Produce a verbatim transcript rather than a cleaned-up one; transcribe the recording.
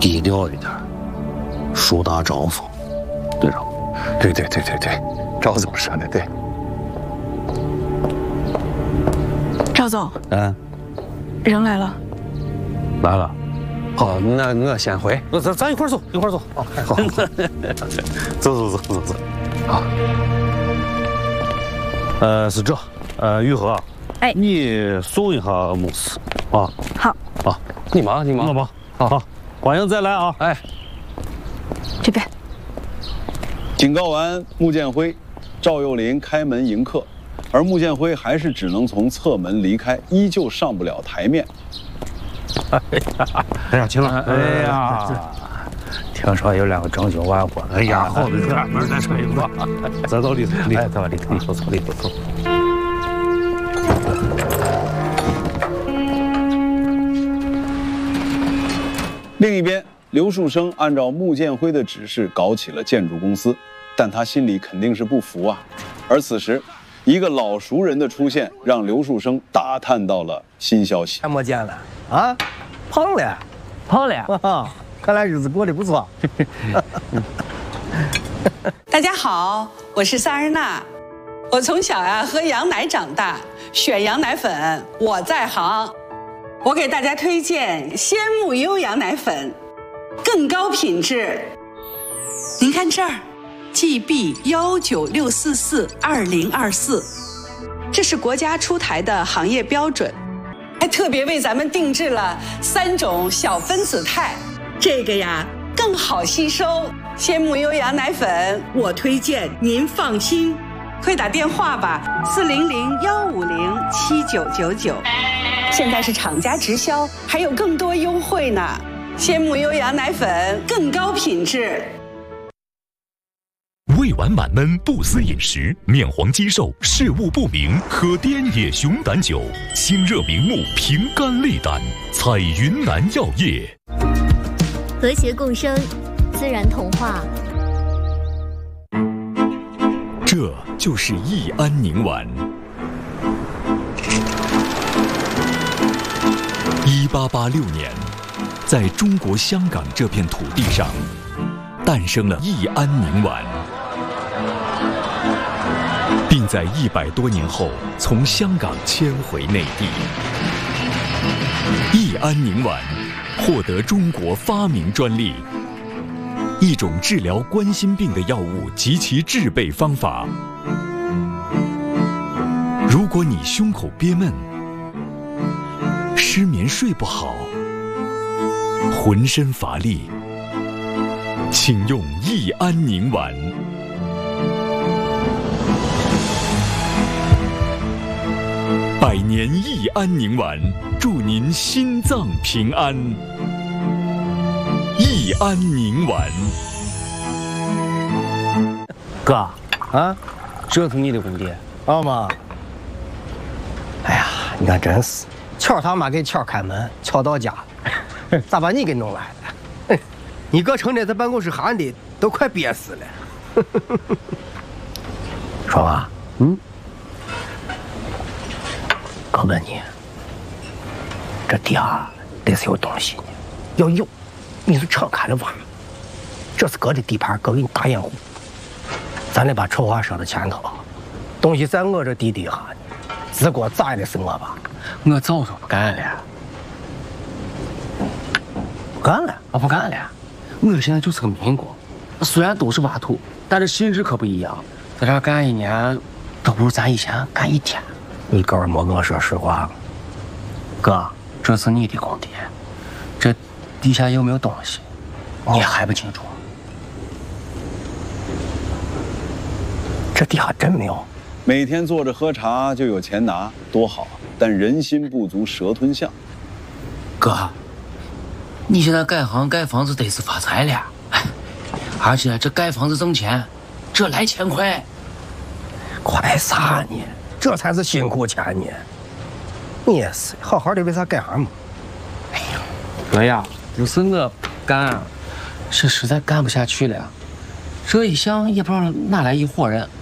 低调一点，树大招风，对上。 对对对对对，赵总说的对。 赵总， 嗯， 人来了。 来了。 好，那我先回。 那咱咱一块儿走，一块儿走。哦，好，走走走走走。好。呃，是这，呃，玉和， 哎， 你送一下牧师啊。 好。 啊， 你忙你忙。 我忙。好，好，欢迎再来啊。 哎， 这边。 警告完穆建辉，赵又林开门迎客，而穆建辉还是只能从侧门离开，依旧上不了台面。 哎呀，哎呀，秦老，哎呀， 听说有两个装修完活， 哎呀，好的很，慢慢再说一个，咱到里头，里头， 走里头， 里头走，里头走。 另一边，刘树生按照穆建辉的指示搞起了建筑公司，但他心里肯定是不服啊。而此时，一个老熟人的出现，让刘树生打探到了新消息。 看没见了啊，胖了， 胖了啊！看来日子过得不错。 大家好，我是萨日娜。我从小呀喝羊奶长大，选羊奶粉我在行。我给大家推荐鲜木优羊奶粉，更高品质。您看这儿 ，G B 幺九六四四二零二四，这是国家出台的行业标准，还特别为咱们定制了三种小分子肽，这个呀更好吸收。鲜木优羊奶粉，我推荐您放心。快打电话吧，四零零幺五零七九九九。现在是厂家直销，还有更多优惠呢。鲜木优羊奶粉更高品质。 胃脘满闷、不思饮食、面黄肌瘦、视物不明，喝滇野熊胆酒，清热明目，平肝利胆。采云南药业， 和谐共生，自然童话。 这就是益安宁丸。一八八六年，在中国香港这片土地上，诞生了益安宁丸，并在一百多年后从香港迁回内地。益安宁丸获得中国发明专利。一种治疗冠心病的药物及其制备方法。如果你胸口憋闷、失眠睡不好、浑身乏力，请用益安宁丸。百年益安宁丸，祝您心脏平安。益安宁丸。 哥啊，这是你的工地，啊妈。哎呀，你看真是，巧他妈给巧开门，巧到家，咋把你给弄来了？你哥成天在办公室喊的，都快憋死了。说吧，嗯，哥问你，这地下得是有东西呢，要有。你就敞开了挖，这是哥的地盘，哥给你打掩护。咱得把丑话说到前头，东西在我这地底下呢，只给我栽的是我吧？我早说不干了，不干了，我不干了。我现在就是个民工，虽然都是挖土，但是性质可不一样。在这干一年，都不如咱以前干一天。你哥没跟我说实话，哥，这是你的工地，这。地下有没有东西，你还不清楚？这地下真没有。 每天坐着喝茶就有钱拿，多好！但人心不足蛇吞象。 哥，你现在盖行盖房子得是发财了，而且这盖房子挣钱，这来钱快。 快啥呢？这才是辛苦钱呢。你也是，好好的为啥盖行嘛？哎呀，哥呀。不是我干，是实在干不下去了。这一想也不知道哪来一伙人